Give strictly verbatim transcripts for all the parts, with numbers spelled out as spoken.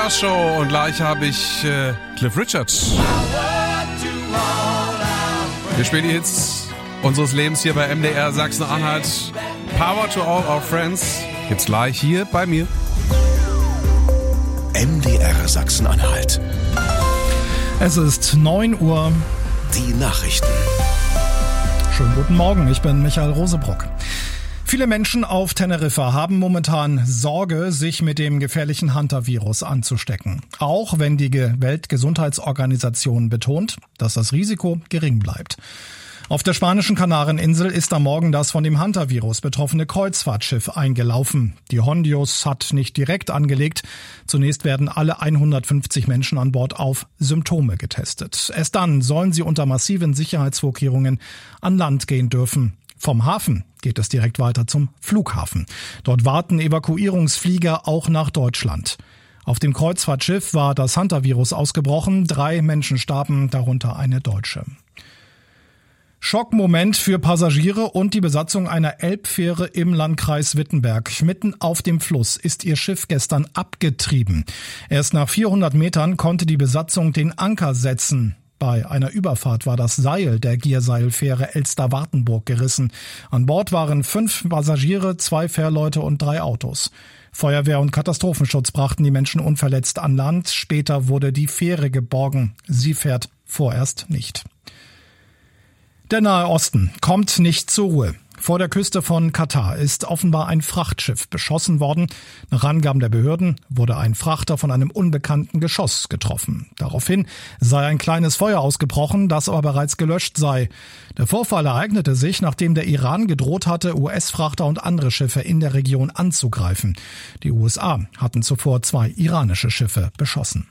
Verkehrsshow und gleich habe ich äh, Cliff Richard. Wir spielen die Hits unseres Lebens hier bei M D R Sachsen-Anhalt. Power to all our friends. Gibt's gleich hier bei mir. M D R Sachsen-Anhalt. Es ist neun Uhr. Die Nachrichten. Schönen guten Morgen, ich bin Michael Rosebrock. Viele Menschen auf Teneriffa haben momentan Sorge, sich mit dem gefährlichen Hunter-Virus anzustecken. Auch wenn die Weltgesundheitsorganisation betont, dass das Risiko gering bleibt. Auf der spanischen Kanareninsel ist am Morgen das von dem Hunter-Virus betroffene Kreuzfahrtschiff eingelaufen. Die Hondius hat nicht direkt angelegt. Zunächst werden alle hundertfünfzig Menschen an Bord auf Symptome getestet. Erst dann sollen sie unter massiven Sicherheitsvorkehrungen an Land gehen dürfen. Vom Hafen geht es direkt weiter zum Flughafen. Dort warten Evakuierungsflieger auch nach Deutschland. Auf dem Kreuzfahrtschiff war das Hunter-Virus ausgebrochen. Drei Menschen starben, darunter eine Deutsche. Schockmoment für Passagiere und die Besatzung einer Elbfähre im Landkreis Wittenberg. Mitten auf dem Fluss ist ihr Schiff gestern abgetrieben. Erst nach vierhundert Metern konnte die Besatzung den Anker setzen. Bei einer Überfahrt war das Seil der Gierseilfähre Elster-Wartenburg gerissen. An Bord waren fünf Passagiere, zwei Fährleute und drei Autos. Feuerwehr und Katastrophenschutz brachten die Menschen unverletzt an Land. Später wurde die Fähre geborgen. Sie fährt vorerst nicht. Der Nahe Osten kommt nicht zur Ruhe. Vor der Küste von Katar ist offenbar ein Frachtschiff beschossen worden. Nach Angaben der Behörden wurde ein Frachter von einem unbekannten Geschoss getroffen. Daraufhin sei ein kleines Feuer ausgebrochen, das aber bereits gelöscht sei. Der Vorfall ereignete sich, nachdem der Iran gedroht hatte, U S-Frachter und andere Schiffe in der Region anzugreifen. Die U S A hatten zuvor zwei iranische Schiffe beschossen.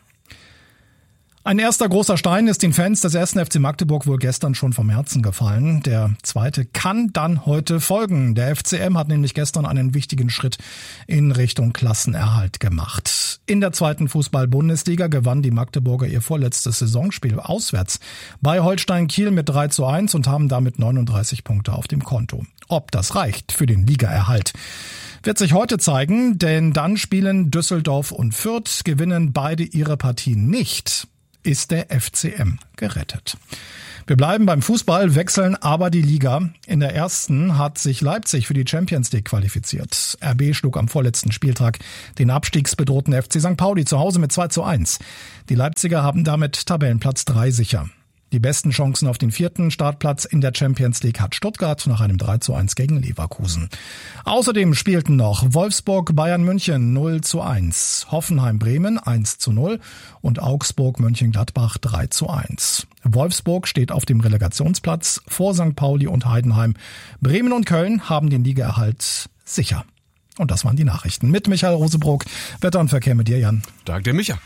Ein erster großer Stein ist den Fans des ersten F C Magdeburg wohl gestern schon vom Herzen gefallen. Der zweite kann dann heute folgen. Der F C M hat nämlich gestern einen wichtigen Schritt in Richtung Klassenerhalt gemacht. In der zweiten Fußball-Bundesliga gewann die Magdeburger ihr vorletztes Saisonspiel auswärts bei Holstein Kiel mit drei zu eins und haben damit neununddreißig Punkte auf dem Konto. Ob das reicht für den Ligaerhalt, wird sich heute zeigen, denn dann spielen Düsseldorf und Fürth, gewinnen beide ihre Partien nicht. Ist der F C M gerettet. Wir bleiben beim Fußball, wechseln aber die Liga. In der ersten hat sich Leipzig für die Champions League qualifiziert. R B schlug am vorletzten Spieltag den abstiegsbedrohten F C Sankt Pauli zu Hause mit zwei zu eins. Die Leipziger haben damit Tabellenplatz drei sicher. Die besten Chancen auf den vierten Startplatz in der Champions League hat Stuttgart nach einem drei zu eins gegen Leverkusen. Außerdem spielten noch Wolfsburg Bayern München null zu eins, Hoffenheim Bremen eins zu null und Augsburg Mönchengladbach drei zu eins. Wolfsburg steht auf dem Relegationsplatz vor Sankt Pauli und Heidenheim. Bremen und Köln haben den Ligaerhalt sicher. Und das waren die Nachrichten. Mit Michael Rosebrock, Wetter und Verkehr mit dir, Jan. Dank dir, Micha.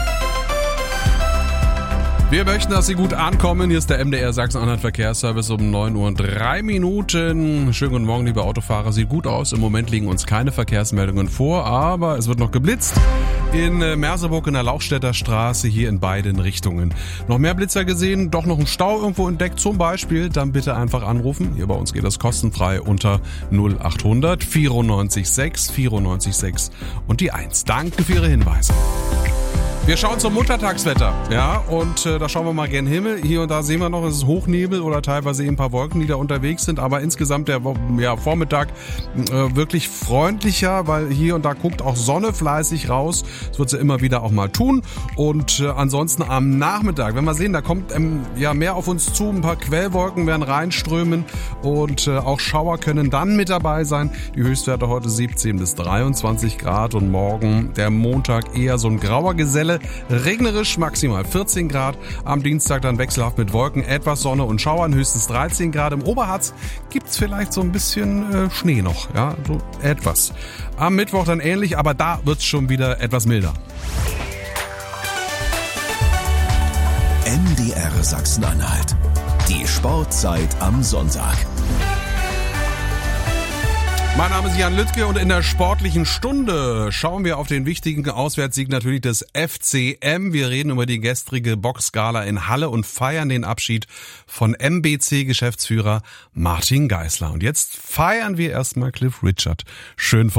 Wir möchten, dass Sie gut ankommen. Hier ist der M D R Sachsen-Anhalt Verkehrsservice um neun Uhr und drei Minuten. Schönen guten Morgen, liebe Autofahrer. Sieht gut aus. Im Moment liegen uns keine Verkehrsmeldungen vor, aber es wird noch geblitzt. In Merseburg in der Lauchstädter Straße, hier in beiden Richtungen. Noch mehr Blitzer gesehen, doch noch ein Stau irgendwo entdeckt zum Beispiel, dann bitte einfach anrufen. Hier bei uns geht das kostenfrei unter null achthundert vierundneunzig sechs vierundneunzig sechs und die eins. Danke für Ihre Hinweise. Wir schauen zum Muttertagswetter, ja, und äh, da schauen wir mal gen Himmel. Hier und da sehen wir noch, es ist Hochnebel oder teilweise eben ein paar Wolken, die da unterwegs sind, aber insgesamt der ja, Vormittag äh, wirklich freundlicher, weil hier und da guckt auch Sonne fleißig raus. Das wird sie immer wieder auch mal tun. Und äh, ansonsten am Nachmittag, wenn wir sehen, da kommt ähm, ja mehr auf uns zu, ein paar Quellwolken werden reinströmen und äh, auch Schauer können dann mit dabei sein. Die Höchstwerte heute siebzehn bis dreiundzwanzig Grad und morgen der Montag eher so ein grauer Geselle. Regnerisch maximal vierzehn Grad, am Dienstag dann wechselhaft mit Wolken, etwas Sonne und Schauern, höchstens dreizehn Grad. Im Oberharz gibt's vielleicht so ein bisschen äh, Schnee noch, ja, so etwas. Am Mittwoch dann ähnlich, aber da wird's schon wieder etwas milder. M D R Sachsen-Anhalt. Die Sportzeit am Sonntag. Mein Name ist Jan Lüttke und in der sportlichen Stunde schauen wir auf den wichtigen Auswärtssieg natürlich des F C M. Wir reden über die gestrige Boxgala in Halle und feiern den Abschied von M B C-Geschäftsführer Martin Geisler. Und jetzt feiern wir erstmal Cliff Richard. Schön von